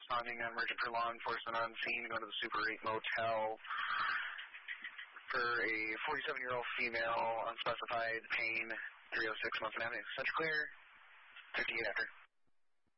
responding emergent for law enforcement on scene, going to the Super 8 motel for a 47-year-old female, unspecified, pain, 306 Munson Avenue. Central clear, 58 after.